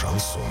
Шансон.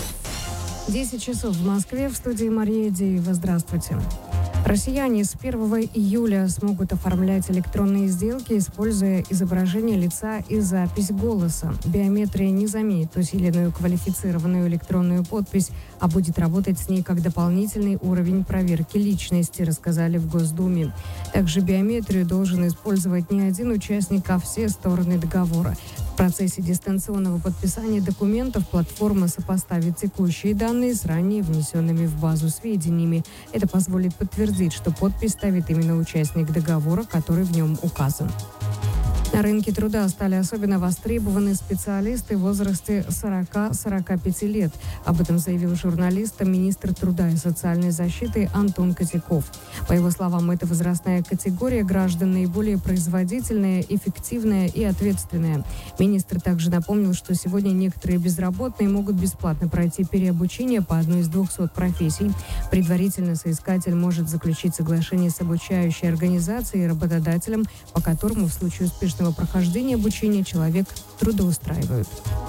10 часов в Москве, в студии Мария Деева. Здравствуйте. Россияне с 1 июля смогут оформлять электронные сделки, используя изображение лица и запись голоса. Биометрия не заменит усиленную квалифицированную электронную подпись, а будет работать с ней как дополнительный уровень проверки личности, рассказали в Госдуме. Также биометрию должен использовать не один участник, а все стороны договора. В процессе дистанционного подписания документов платформа сопоставит текущие данные с ранее внесенными в базу сведениями. Это позволит подтвердить, что подпись ставит именно участник договора, который в нем указан. На рынке труда стали особенно востребованы специалисты в возрасте 40-45 лет. Об этом заявил журналистам министр труда и социальной защиты Антон Котяков. По его словам, эта возрастная категория граждан наиболее производительная, эффективная и ответственная. Министр также напомнил, что сегодня некоторые безработные могут бесплатно пройти переобучение по одной из 200 профессий. Предварительно соискатель может заключить соглашение с обучающей организацией и работодателем, по которому в случае успешного прохождения обучения человек трудоустраивают.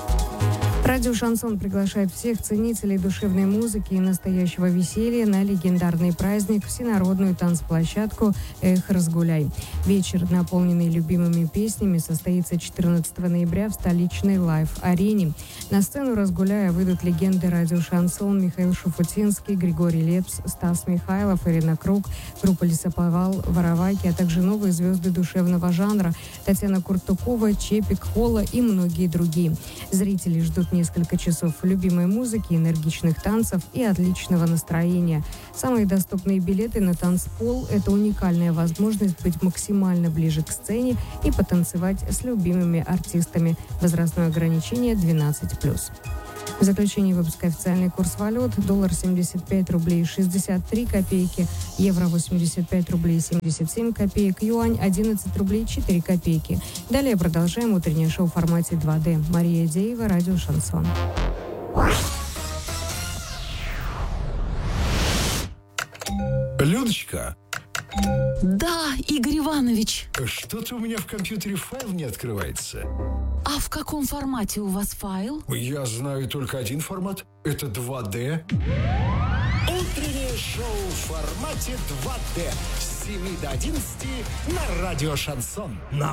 Радио «Шансон» приглашает всех ценителей душевной музыки и настоящего веселья на легендарный праздник, всенародную танцплощадку «Эх, разгуляй». Вечер, наполненный любимыми песнями, состоится 14 ноября в столичной лайв-арене. На сцену «Разгуляя» выйдут легенды радио «Шансон» Михаил Шуфутинский, Григорий Лепс, Стас Михайлов, Ирина Круг, группа «Лесоповал», «Воровайки», а также новые звезды душевного жанра Татьяна Куртукова, Чепик, Холла и многие другие. Зрители ждут несколько часов любимой музыки, энергичных танцев и отличного настроения. Самые доступные билеты на танцпол – это уникальная возможность быть максимально ближе к сцене и потанцевать с любимыми артистами. Возрастное ограничение 12+. В заключении выпуска официальный курс валют: доллар 75 рублей 63 копейки, евро 85 рублей 77 копеек, юань 11 рублей 4 копейки. Далее продолжаем утреннее шоу в формате 2D. Мария Деева, радио «Шансон». Людочка. Да, Игорь Иванович. Что-то у меня в компьютере файл не открывается. А в каком формате у вас файл? Я знаю только один формат. Это 2D. Утреннее шоу в формате 2D. С 7 до 11 на радио «Шансон».